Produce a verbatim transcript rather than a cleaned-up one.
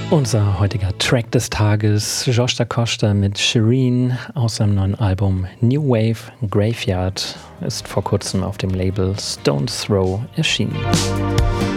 Unser heutiger Track des Tages, Josh Da Costa mit Shireen aus seinem neuen Album New Wave Graveyard, ist vor kurzem auf dem Label Stone's Throw erschienen.